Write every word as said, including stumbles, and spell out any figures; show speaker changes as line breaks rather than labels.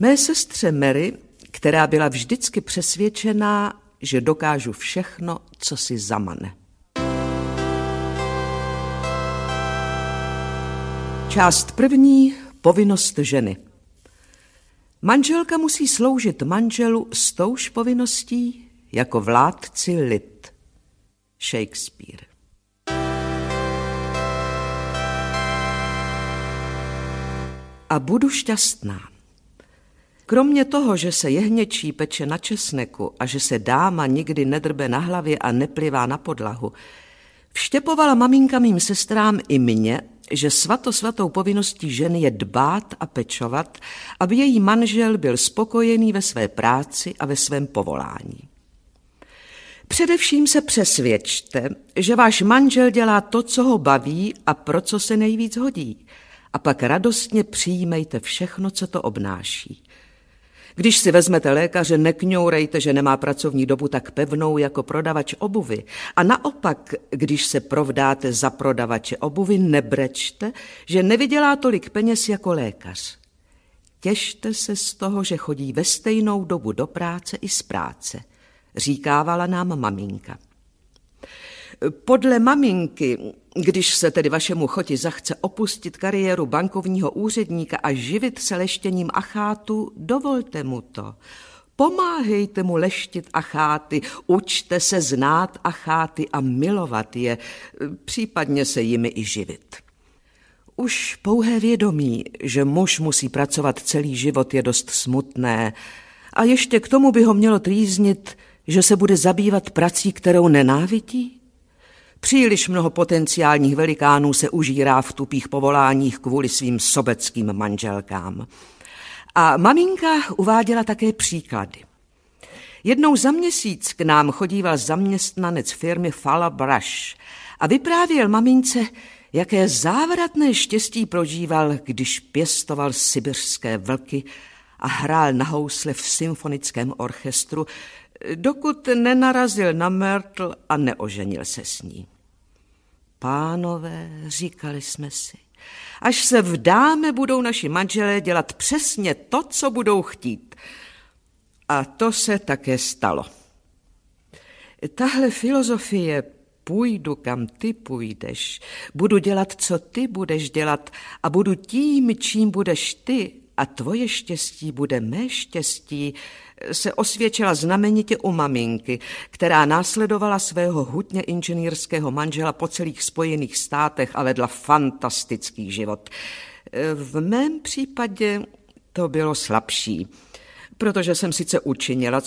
Mé sestře Mary, která byla vždycky přesvědčená, že dokážu všechno, co si zamane. Část první. Povinnost ženy. Manželka musí sloužit manželu s touž povinností jako vládci lid. Shakespeare. A budu šťastná. Kromě toho, že se jehněčí peče na česneku a že se dáma nikdy nedrbe na hlavě a neplivá na podlahu, vštěpovala maminka mým sestrám i mě, že svatosvatou povinností ženy je dbát a pečovat, aby její manžel byl spokojený ve své práci a ve svém povolání. Především se přesvědčte, že váš manžel dělá to, co ho baví a pro co se nejvíc hodí, a pak radostně přijímejte všechno, co to obnáší. Když si vezmete lékaře, nekňourejte, že nemá pracovní dobu tak pevnou jako prodavač obuvy. A naopak, když se provdáte za prodavače obuvy, nebrečte, že nevydělá tolik peněz jako lékař. Těšte se z toho, že chodí ve stejnou dobu do práce i z práce, říkávala nám maminka. Podle maminky, když se tedy vašemu choti zachce opustit kariéru bankovního úředníka a živit se leštěním achátu, dovolte mu to. Pomáhejte mu leštit acháty, učte se znát acháty a milovat je, případně se jimi i živit. Už pouhé vědomí, že muž musí pracovat celý život, je dost smutné a ještě k tomu by ho mělo trýznit, že se bude zabývat prací, kterou nenávidí. Příliš mnoho potenciálních velikánů se užírá v tupých povoláních kvůli svým sobeckým manželkám. A maminka uváděla také příklady. Jednou za měsíc k nám chodíval zaměstnanec firmy Fala Brush a vyprávěl mamince, jaké závratné štěstí prožíval, když pěstoval sibiřské vlky a hrál na housle v symfonickém orchestru, dokud nenarazil na Myrtle a neoženil se s ní. Pánové, říkali jsme si, až se vdáme, budou naši manželé dělat přesně to, co budou chtít. A to se také stalo. Tahle filozofie půjdu, kam ty půjdeš, budu dělat, co ty budeš dělat a budu tím, čím budeš ty a tvoje štěstí bude mé štěstí, se osvědčila znamenitě u maminky, která následovala svého hutně inženýrského manžela po celých Spojených státech a vedla fantastický život. V mém případě to bylo slabší, protože jsem sice učinila,